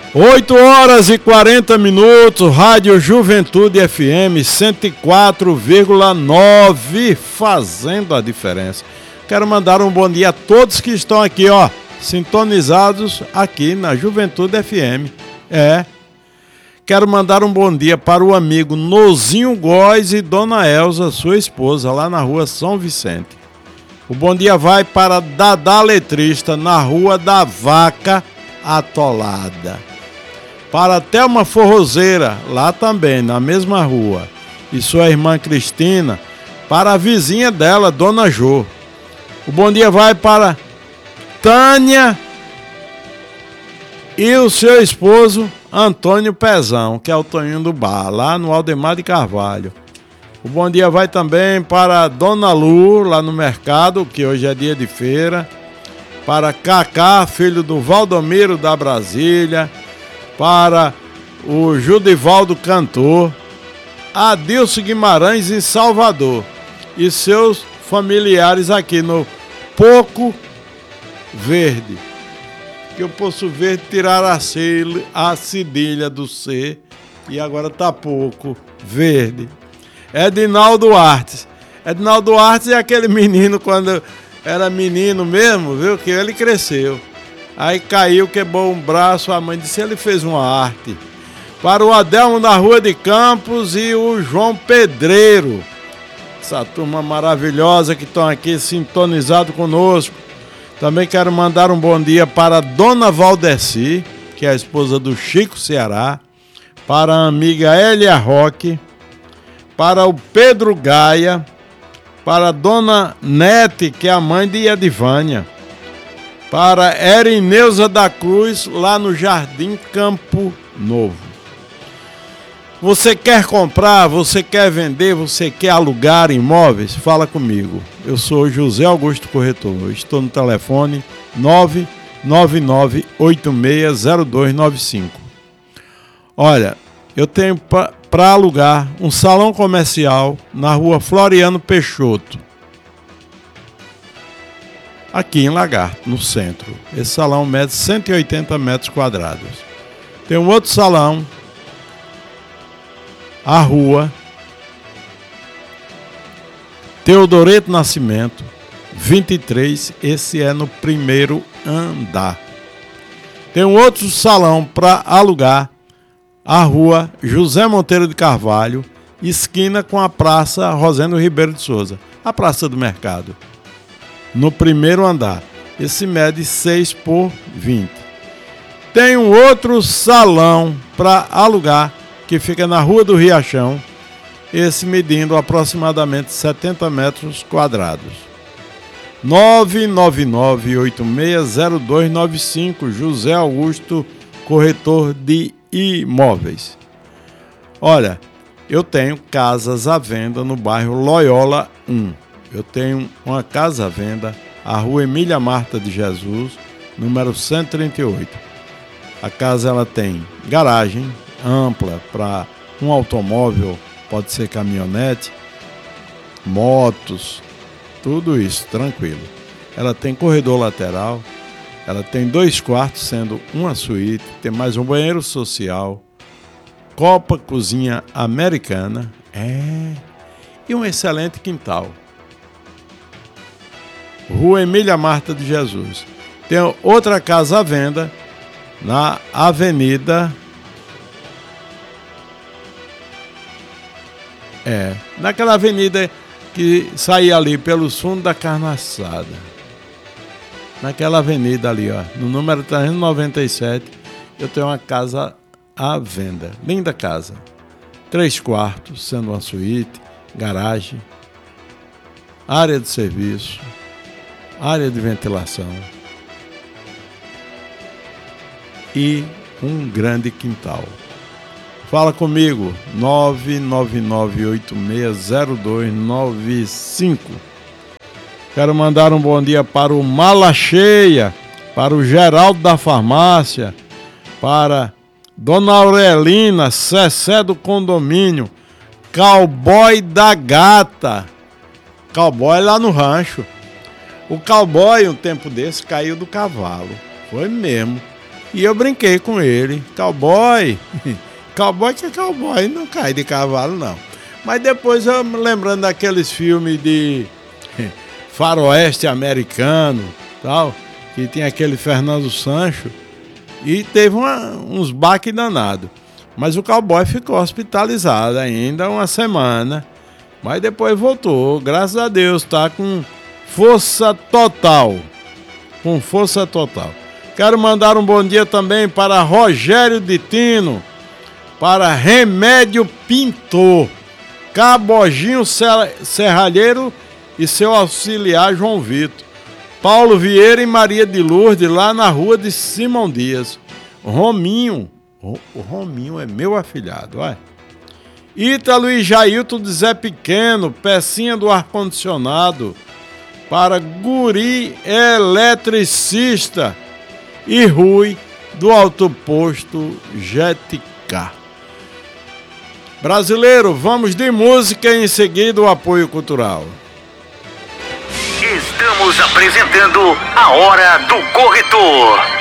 8h40, Rádio Juventude FM 104,9, fazendo a diferença. Quero mandar um bom dia a todos que estão aqui, sintonizados aqui na Juventude FM. Quero mandar um bom dia para o amigo Nozinho Góes e Dona Elza, sua esposa, lá na rua São Vicente. O bom dia vai para Dadá Letrista, na rua da Vaca Atolada. Para Thelma Forrozeira, lá também, na mesma rua. E sua irmã Cristina, para a vizinha dela, Dona Jô. O bom dia vai para Tânia e o seu esposo Antônio Pezão, que é o Toninho do Bar, lá no Aldemar de Carvalho. O bom dia vai também para Dona Lu, lá no mercado, que hoje é dia de feira. Para Cacá, filho do Valdomiro da Brasília. Para o Judivaldo Cantor, Adilson Guimarães em Salvador e seus familiares aqui no Pouco Verde, que o Poço Verde tiraram a cedilha do C e agora tá Pouco Verde. Edinaldo Artes. Edinaldo Artes é aquele menino quando era menino mesmo, viu, que ele cresceu. Aí caiu, quebrou um braço, a mãe disse, ele fez uma arte. Para o Adelmo da Rua de Campos e o João Pedreiro. Essa turma maravilhosa que estão aqui sintonizados conosco. Também quero mandar um bom dia para a Dona Valdeci, que é a esposa do Chico Ceará. Para a amiga Elia Roque. Para o Pedro Gaia. Para a Dona Nete, que é a mãe de Edivânia. Para Erineuza da Cruz, lá no Jardim Campo Novo. Você quer comprar, você quer vender, você quer alugar imóveis? Fala comigo. Eu sou José Augusto Corretor. Estou no telefone 999860295. Olha, eu tenho para alugar um salão comercial na rua Floriano Peixoto, aqui em Lagarto, no centro. Esse salão mede 180 metros quadrados. Tem um outro salão, a rua Teodoreto Nascimento, 23, esse é no primeiro andar. Tem um outro salão para alugar, a rua José Monteiro de Carvalho, esquina com a Praça Rosendo Ribeiro de Souza, a Praça do Mercado. No primeiro andar. Esse mede 6 por 20. Tem um outro salão para alugar que fica na Rua do Riachão, esse medindo aproximadamente 70 metros quadrados. 999860295, José Augusto, corretor de imóveis. Olha, eu tenho casas à venda no bairro Loyola 1. Eu tenho uma casa à venda, a rua Emília Marta de Jesus, número 138. A casa ela tem garagem ampla para um automóvel, pode ser caminhonete, motos, tudo isso, tranquilo. Ela tem corredor lateral, ela tem 2 quartos, sendo uma suíte, tem mais um banheiro social, copa, cozinha americana, e um excelente quintal. Rua Emília Marta de Jesus. Tem outra casa à venda na Avenida... naquela avenida que saía ali pelos fundos da carne assada. Naquela avenida ali, no número 397, eu tenho uma casa à venda. Linda casa. 3 quartos, sendo uma suíte, garagem, área de serviço, área de ventilação e um grande quintal. Fala comigo, 999860295. Quero mandar um bom dia para o Mala Cheia, para o Geraldo da Farmácia, para Dona Aurelina, Cessé do Condomínio, Cowboy da Gata. Cowboy lá no rancho. O cowboy, um tempo desse, caiu do cavalo. Foi mesmo. E eu brinquei com ele. Cowboy, cowboy que é cowboy, não cai de cavalo não. Mas depois eu lembrando daqueles filmes de faroeste americano, tal, que tinha aquele Fernando Sancho, e teve uns baques danados. Mas o cowboy ficou hospitalizado ainda uma semana, mas depois voltou, graças a Deus, tá com força total. Com força total. Quero mandar um bom dia também para Rogério de Tino, para Remédio Pintor, Caboginho Serralheiro e seu auxiliar João Vitor, Paulo Vieira e Maria de Lourdes, lá na rua de Simão Dias. Rominho, o Rominho é meu afilhado, olha. Ítalo e Jailton de Zé Pequeno, pecinha do ar-condicionado, para Guri Eletricista e Rui do autoposto Jetcar. Brasileiro, vamos de música e em seguida o apoio cultural. Estamos apresentando a Hora do Corretor.